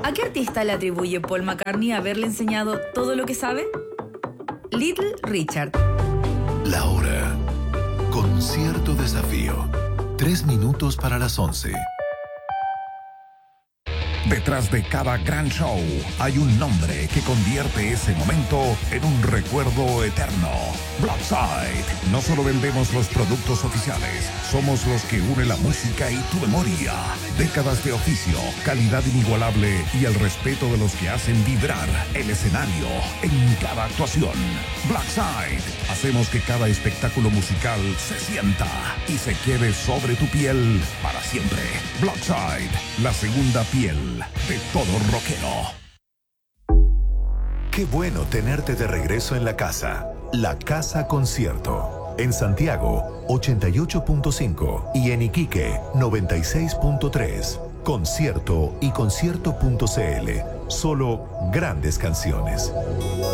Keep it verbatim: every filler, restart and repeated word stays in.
¿A qué artista le atribuye Paul McCartney haberle enseñado todo lo que sabe? Little Richard. La hora. Concierto Desafío. Tres minutos para las once. Detrás de cada gran show hay un nombre que convierte ese momento en un recuerdo eterno. Blackside. No solo vendemos los productos oficiales, somos los que une la música y tu memoria. Décadas de oficio, calidad inigualable y el respeto de los que hacen vibrar el escenario en cada actuación. Blackside. Hacemos que cada espectáculo musical se sienta y se quede sobre tu piel para siempre. Blackside, la segunda piel de todo rockero. Qué bueno tenerte de regreso en la casa. La Casa Concierto. En Santiago, ochenta y ocho punto cinco y en Iquique, noventa y seis punto tres. Concierto y concierto punto c l. Solo grandes canciones.